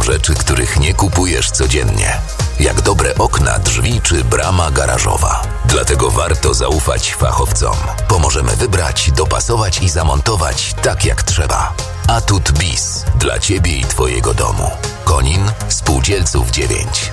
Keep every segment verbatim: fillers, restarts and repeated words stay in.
rzeczy, których nie kupujesz codziennie. Jak dobre okna, drzwi czy brama garażowa. Dlatego warto zaufać fachowcom. Pomożemy wybrać, dopasować i zamontować tak jak trzeba. Atut Bis. Dla Ciebie i Twojego domu. Konin, Spółdzielców dziewięć.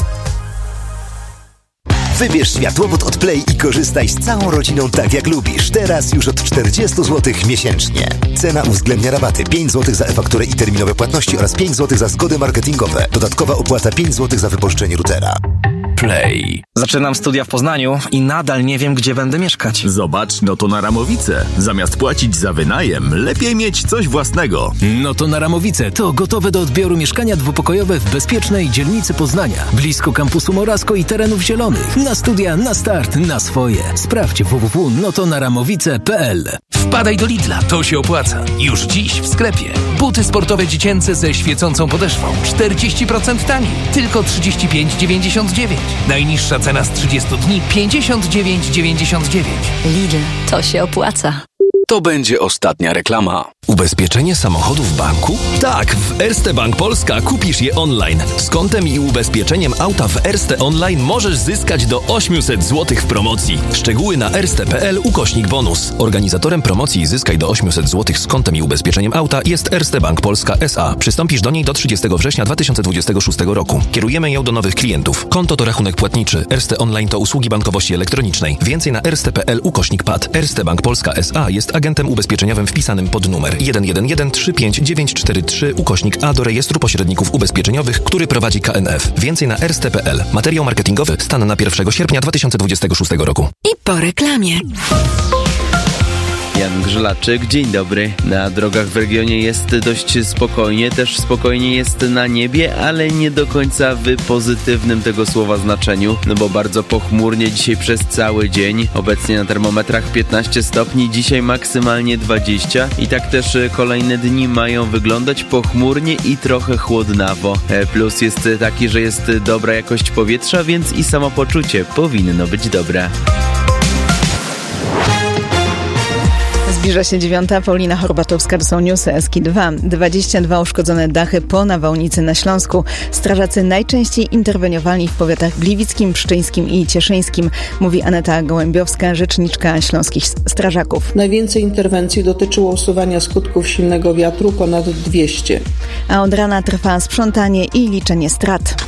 Wybierz światłowód od Play i korzystaj z całą rodziną tak jak lubisz. Teraz już od czterdzieści złotych miesięcznie. Cena uwzględnia rabaty pięć złotych za e-fakturę i terminowe płatności oraz pięć złotych za zgody marketingowe. Dodatkowa opłata pięć złotych za wypożyczenie routera. Play. Zaczynam studia w Poznaniu i nadal nie wiem, gdzie będę mieszkać. Zobacz, no to na Ramowice. Zamiast płacić za wynajem, lepiej mieć coś własnego. No to na Ramowice to gotowe do odbioru mieszkania dwupokojowe w bezpiecznej dzielnicy Poznania. Blisko kampusu Morasko i terenów zielonych. Na studia, na start, na swoje. Sprawdź w w w kropka notonaramowice kropka p l. Wpadaj do Lidla, to się opłaca. Już dziś w sklepie. Buty sportowe dziecięce ze świecącą podeszwą. czterdzieści procent taniej. Tylko trzydzieści pięć dziewięćdziesiąt dziewięć. Najniższa cena z trzydziestu dni pięćdziesiąt dziewięć dziewięćdziesiąt dziewięć. Lidl, to się opłaca. To będzie ostatnia reklama. Ubezpieczenie samochodu w banku? Tak, w Erste Bank Polska kupisz je online. Z kontem i ubezpieczeniem auta w Erste Online możesz zyskać do osiemset złotych w promocji. Szczegóły na erste kropka p l ukośnik bonus. Organizatorem promocji Zyskaj do osiemset złotych z kontem i ubezpieczeniem auta jest Erste Bank Polska S A. Przystąpisz do niej do trzydziestego września dwa tysiące dwudziestego szóstego roku. Kierujemy ją do nowych klientów. Konto to rachunek płatniczy. Erste Online to usługi bankowości elektronicznej. Więcej na erste kropka p l ukośnik p a d. Erste Bank Polska S A jest agentem ubezpieczeniowym wpisanym pod numer jeden jeden jeden trzy pięć dziewięć cztery trzy ukośnik A do rejestru pośredników ubezpieczeniowych, który prowadzi K N F. Więcej na erste kropka p l. Materiał marketingowy stan na pierwszego sierpnia dwa tysiące dwudziestego szóstego roku. I po reklamie. Jan Grzelaczyk, dzień dobry. Na drogach w regionie jest dość spokojnie, też spokojnie jest na niebie, ale nie do końca w pozytywnym tego słowa znaczeniu, no bo bardzo pochmurnie dzisiaj przez cały dzień. Obecnie na termometrach piętnaście stopni, dzisiaj maksymalnie dwadzieścia i tak też kolejne dni mają wyglądać pochmurnie i trochę chłodnawo. Plus jest taki, że jest dobra jakość powietrza, więc i samopoczucie powinno być dobre. Zbliża się dziewiąta. Paulina Horbatowska, to są newsy S K dwa. dwadzieścia dwa uszkodzone dachy po nawałnicy na Śląsku. Strażacy najczęściej interweniowali w powiatach gliwickim, pszczyńskim i cieszyńskim, mówi Aneta Gołębiowska, rzeczniczka śląskich strażaków. Najwięcej interwencji dotyczyło usuwania skutków silnego wiatru, ponad dwieście. A od rana trwa sprzątanie i liczenie strat.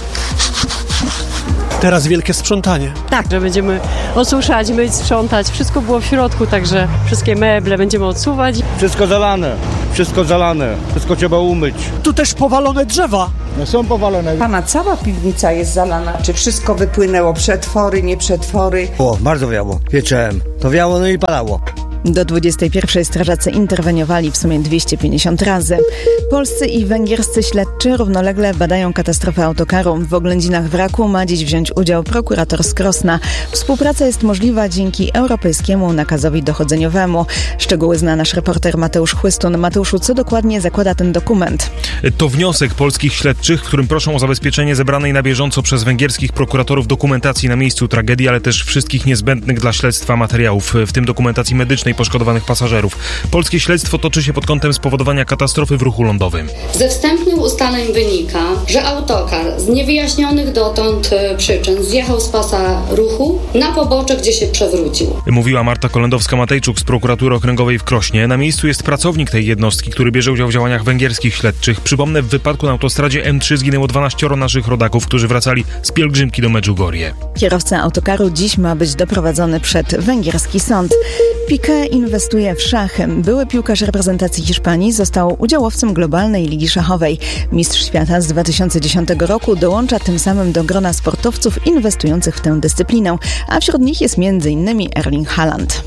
Teraz wielkie sprzątanie. Tak, że będziemy osuszać, myć, sprzątać. Wszystko było w środku, także wszystkie meble będziemy odsuwać. Wszystko zalane, wszystko zalane, wszystko trzeba umyć. Tu też powalone drzewa. No są powalone. Pana cała piwnica jest zalana. Czy wszystko wypłynęło? Przetwory, nie przetwory? O, bardzo wiało. Wieczorem. To wiało, no i palało. Do dwudziestej pierwszej strażacy interweniowali w sumie dwieście pięćdziesiąt razy. Polscy i węgierscy śledczy równolegle badają katastrofę autokaru. W oględzinach wraku ma dziś wziąć udział prokurator z Krosna. Współpraca jest możliwa dzięki europejskiemu nakazowi dochodzeniowemu. Szczegóły zna nasz reporter Mateusz Chłystun. Mateuszu, co dokładnie zakłada ten dokument? To wniosek polskich śledczych, w którym proszą o zabezpieczenie zebranej na bieżąco przez węgierskich prokuratorów dokumentacji na miejscu tragedii, ale też wszystkich niezbędnych dla śledztwa materiałów, w tym dokumentacji medycznej poszkodowanych pasażerów. Polskie śledztwo toczy się pod kątem spowodowania katastrofy w ruchu lądowym. Ze wstępnych ustaleń wynika, że autokar z niewyjaśnionych dotąd przyczyn zjechał z pasa ruchu na pobocze, gdzie się przewrócił. Mówiła Marta Kolendowska-Matejczuk z prokuratury okręgowej w Krośnie. Na miejscu jest pracownik tej jednostki, który bierze udział w działaniach węgierskich śledczych. Przypomnę, w wypadku na autostradzie M trzy zginęło dwanaścioro naszych rodaków, którzy wracali z pielgrzymki do Medjugorje. Kierowca autokaru dziś ma być doprowadzony przed węgierski sąd. Piqué inwestuje w szachy. Były piłkarz reprezentacji Hiszpanii został udziałowcem globalnej ligi szachowej. Mistrz świata z dwa tysiące dziesiątego roku dołącza tym samym do grona sportowców inwestujących w tę dyscyplinę, a wśród nich jest między innymi Erling Haaland.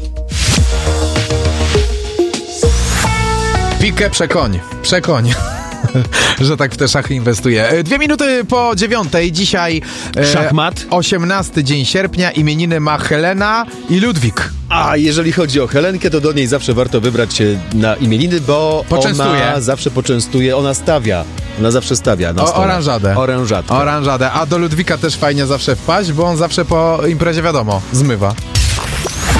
Piqué przekoń, przekoń. że tak w te szachy inwestuje. Dwie minuty po dziewiątej. Dzisiaj e, szachmat. osiemnasty dzień sierpnia. Imieniny ma Helena i Ludwik. A jeżeli chodzi o Helenkę, to do niej zawsze warto wybrać się na imieniny, bo poczęstuje. Ona zawsze poczęstuje, ona stawia. Ona zawsze stawia na o, stole. Oranżadę. Oranżadkę. Oranżadę. A do Ludwika też fajnie zawsze wpaść, bo on zawsze po imprezie, wiadomo, zmywa.